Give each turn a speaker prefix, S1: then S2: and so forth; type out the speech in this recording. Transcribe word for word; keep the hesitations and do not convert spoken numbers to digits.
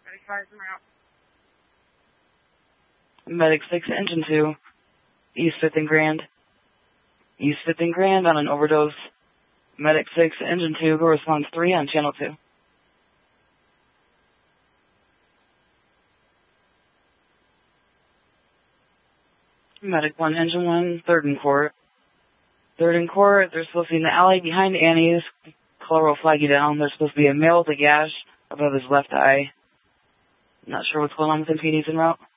S1: Medic five en route.
S2: Medic six, engine two, East fifth and Grand. East fifth and Grand on an overdose. Medic six, engine two, go response three on channel two. Medic one, engine one, third and court. Third and court, they're supposed to be in the alley behind Annie's. Color will flag you down. There's supposed to be a male with a gash above his left eye. Not sure what's going on with him. P D's en route.